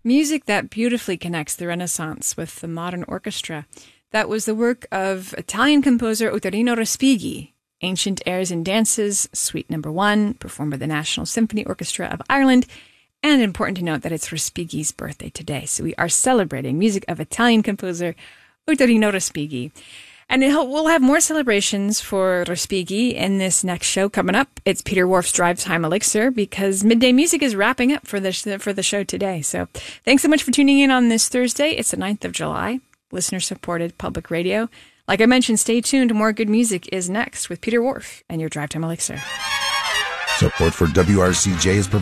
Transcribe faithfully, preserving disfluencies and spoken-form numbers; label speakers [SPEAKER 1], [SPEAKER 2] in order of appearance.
[SPEAKER 1] Music that beautifully connects the Renaissance with the modern orchestra. That was the work of Italian composer Ottorino Respighi. Ancient Airs and Dances, Suite Number One, performed by the National Symphony Orchestra of Ireland. And important to note that it's Respighi's birthday today. So we are celebrating music of Italian composer Ottorino Respighi. And we'll have more celebrations for Respighi in this next show coming up. It's Peter Whorf's Drive Time Elixir, because Midday Music is wrapping up for the, for the show today. So thanks so much for tuning in on this Thursday. It's the ninth of July, listener-supported public radio. Like I mentioned, stay tuned. More good music is next with Peter Whorf and your Drive Time Elixir.
[SPEAKER 2] Support for W R C J is provided